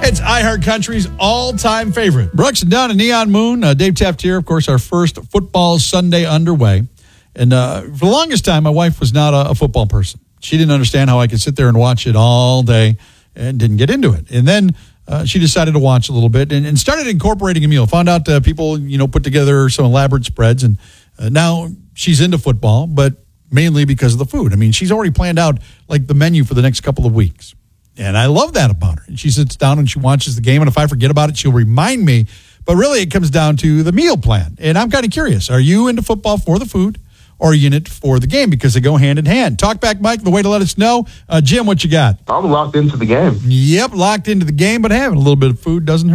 It's iHeart Country's all-time favorite. Brooks and Dunn and Neon Moon. Dave Taft here. Of course, our first football Sunday underway. And for the longest time, my wife was not a football person. She didn't understand how I could sit there and watch it all day and didn't get into it. And then she decided to watch a little bit and started incorporating a meal. Found out people, put together some elaborate spreads. And now she's into football, but mainly because of the food. I mean, she's already planned out like the menu for the next couple of weeks. And I love that about her. And she sits down and she watches the game. And if I forget about it, she'll remind me. But really, it comes down to the meal plan. And I'm kind of curious. Are you into football for the food or are you in it for the game? Because they go hand in hand. Talk back, Mike, the way to let us know. Jim, what you got? I'm locked into the game. Yep, locked into the game. But having a little bit of food doesn't hurt.